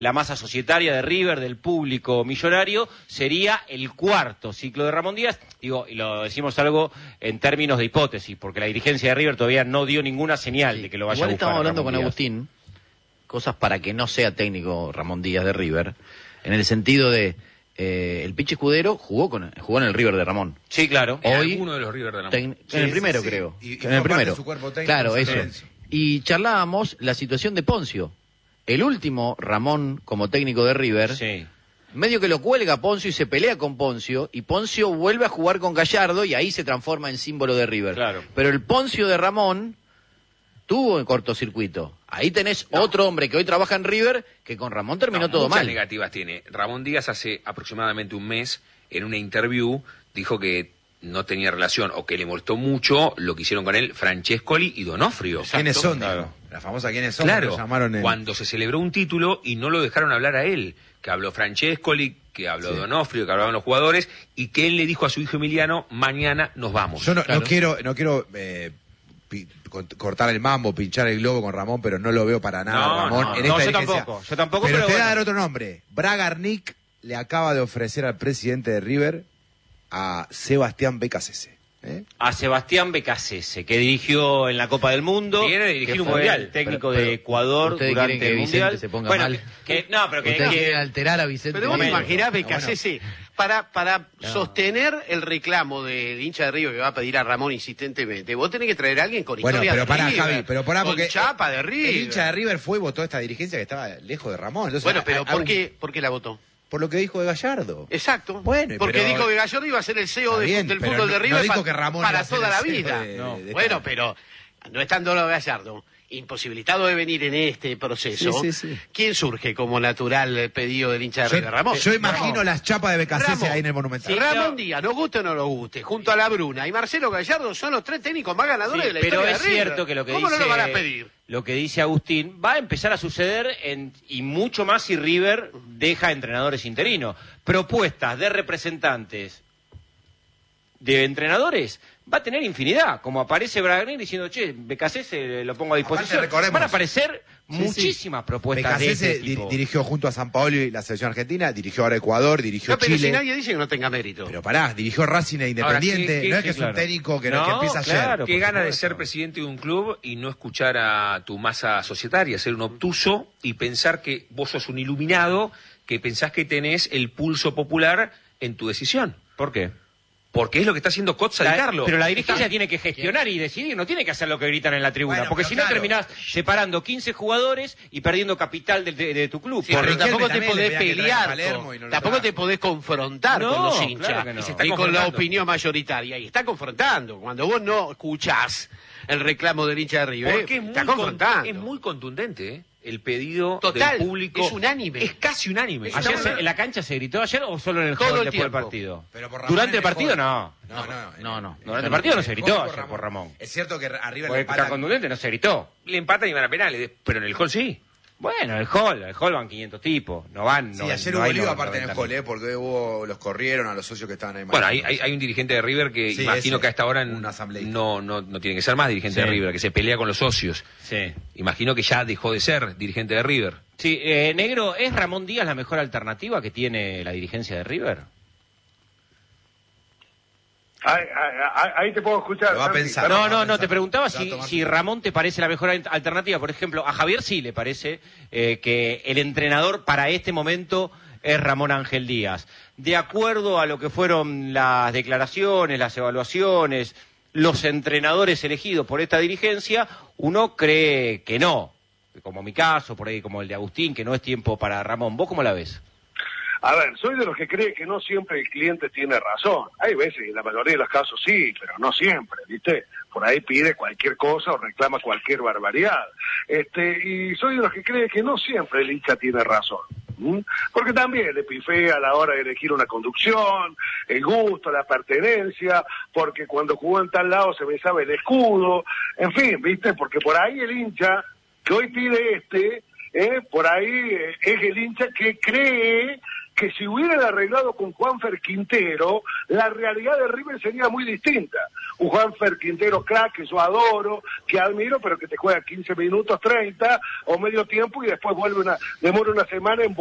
la masa societaria de River, del público millonario, sería el cuarto ciclo de Ramón Díaz. Digo, y lo decimos algo en términos de hipótesis, porque la dirigencia de River todavía no dio ninguna señal de que lo vaya a buscar. Estamos hablando con Díaz. Agustín, cosas para que no sea técnico Ramón Díaz de River, en el sentido de el Pichi Escudero jugó en el River de Ramón. Sí, claro. Hoy, uno de los River de Ramón. en el primero, creo. En el primero. Claro, eso. Y charlábamos la situación de Poncio. El último Ramón como técnico de River, Sí. medio que lo cuelga Poncio y se pelea con Poncio, y Poncio vuelve a jugar con Gallardo y ahí se transforma en símbolo de River. Claro. Pero el Poncio de Ramón tuvo en cortocircuito. Ahí tenés otro hombre que hoy trabaja en River, que con Ramón terminó todo muchas mal. negativas tiene. Ramón Díaz hace aproximadamente un mes, en una interview, dijo que no tenía relación, o que le molestó mucho lo que hicieron con él Francescoli y Donofrio. ¿Quiénes son? Claro. La famosa ¿quiénes son? Claro, Lo llamaron cuando se celebró un título y no lo dejaron hablar a él, que habló Francescoli, que habló Donofrio, que hablaban los jugadores, y que él le dijo a su hijo Emiliano, mañana nos vamos. Yo no quiero cortar el mambo, pinchar el globo con Ramón, pero no lo veo para nada, Ramón. En esta dirigencia. Yo tampoco, Pero te voy a bueno. dar otro nombre. Bragarnik le acaba de ofrecer al presidente de River a Sebastián Becasese. A Sebastián Becasese, que dirigió en la Copa del Mundo, Viene de dirigir que un fue mundial. el técnico Pero de Ecuador ¿ustedes durante quieren que el Vicente mundial. se ponga Bueno, mal? pero Ustedes quieren alterar a Vicente. Pero vos Momento. imaginás Becasese para sostener el reclamo del hincha de River que va a pedir a Ramón insistentemente. Vos tenés que traer a alguien con Bueno, historia pero de pará, River, Javi, pero pará, con porque chapa de River. el hincha de River fue y votó a esta dirigencia que estaba lejos de Ramón. Entonces, Bueno, pero ¿por ¿por qué la votó? Por lo que dijo de Gallardo. Exacto. Bueno, porque pero- dijo que Gallardo iba a ser el CEO Está bien, del pero fútbol no- de no River dijo que Ramón iba para a ser toda el la CEO vida. de Bueno, esta- pero no estando lo de Gallardo, imposibilitado de venir en este proceso, Sí. ¿quién surge como natural pedido del hincha de River? Ramón. Yo imagino las chapas de Becasese Ramón. ahí en el Monumental. Sí, Ramón Díaz, nos guste o no nos guste, junto a la Bruna y Marcelo Gallardo son los tres técnicos más ganadores Sí, de la pero historia es de River. cierto que lo que ¿Cómo dice no lo van a pedir? lo que dice Agustín va a empezar a suceder y mucho más si River deja entrenadores interinos. Propuestas de representantes de entrenadores va a tener infinidad, como aparece Bragarnik diciendo, che, Becasese lo pongo a disposición. Aparte, recordemos. Van a aparecer muchísimas propuestas de Becasese este tipo. dirigió junto a San Paoli la selección argentina, dirigió ahora Ecuador, dirigió No, pero Chile. si nadie dice que no tenga mérito. Pero pará, dirigió Racing e Independiente. Ahora, ¿qué- no es qué- que es claro. un técnico que No, empieza claro. ayer. Qué por gana de supuesto. ser presidente de un club y no escuchar a tu masa societaria, ser un obtuso y pensar que vos sos un iluminado, que pensás que tenés el pulso popular en tu decisión. ¿Por qué? Porque es lo que está haciendo Cotza de Carlos. Pero la dirigencia tiene que gestionar y decidir, no tiene que hacer lo que gritan en la tribuna, Bueno, porque pero si no claro. terminás separando 15 jugadores y perdiendo capital de tu club. Sí, Por pero Riquelme tampoco te también le podés pedía que traiga pelear, Palermo y no lo tampoco trajo. te podés confrontar No, con los hinchas, claro que no. Y se está ni con la confrontando. opinión mayoritaria. Y está confrontando. Cuando vos no escuchás el reclamo del hincha de River, Porque es está muy, confrontando. es muy contundente, ¿eh? El pedido Total, del público. es unánime. Es casi unánime. Es ¿Ayer unánime. en la cancha se gritó ayer o solo en el Todo hall el después del tiempo. partido? Pero por Ramón Durante en el partido hall. no. No. Durante el partido no se gritó Hall ayer por Ramón. Es cierto que a River le Porque empatan. está contundente, no se gritó. Le empatan y van a penales, pero en el hall sí. Bueno, el hall van 500 tipos, no van. Sí, no, ayer no hubo hay lío 90.000. aparte en el Hall, porque los corrieron a los socios que estaban ahí. Bueno, hay un dirigente de River que Sí, imagino ese, que hasta ahora un asambleísta. no tiene que ser más dirigente Sí. de River, que se pelea con los socios. Sí. Imagino que ya dejó de ser dirigente de River. Sí, Negro, ¿es Ramón Díaz la mejor alternativa que tiene la dirigencia de River? Ahí te puedo escuchar. Lo va a Santi. pensar. No, te preguntaba Se va a tomar si su- Ramón te parece la mejor alternativa. Por ejemplo, a Javier sí le parece que el entrenador para este momento es Ramón Ángel Díaz. De acuerdo a lo que fueron las declaraciones, las evaluaciones, los entrenadores elegidos por esta dirigencia, uno cree que no. Como mi caso, por ahí como el de Agustín, que no es tiempo para Ramón. ¿Vos cómo la ves? A ver, soy de los que cree que no siempre el cliente tiene razón. Hay veces, en la mayoría de los casos sí, pero no siempre, ¿viste? Por ahí pide cualquier cosa o reclama cualquier barbaridad. Y soy de los que cree que no siempre el hincha tiene razón. Porque también le pifea a la hora de elegir una conducción, el gusto, la pertenencia, porque cuando jugó en tal lado se besaba el escudo, en fin, ¿viste? Porque por ahí el hincha que hoy pide por ahí es el hincha que cree que si hubieran arreglado con Juanfer Quintero, la realidad de River sería muy distinta. Un Juanfer Quintero crack que yo adoro, que admiro, pero que te juega 15 minutos, 30 o medio tiempo y después demora una semana en